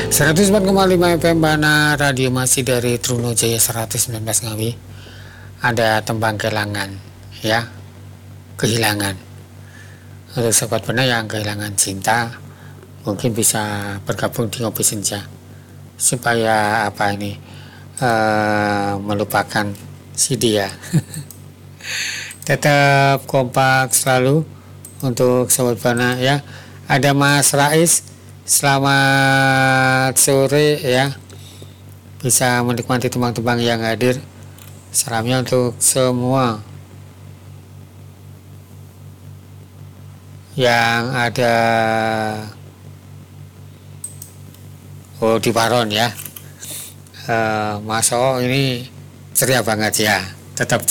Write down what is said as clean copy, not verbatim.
104,5 FM Bana Radio masih dari Trunojaya 119 Ngawi. Ada tembang kelangan ya, kehilangan. Untuk sobat Bana yang kehilangan cinta, mungkin bisa bergabung di Ngopi Senja supaya melupakan si dia. Tetap kompak selalu untuk sobat Bana ya. Ada Mas Rais, selamat sore ya. Bisa menikmati tembang-tembang yang hadir. Salamnya untuk semua yang ada di Baron ya. Mas O ini ceria banget ya. Tetap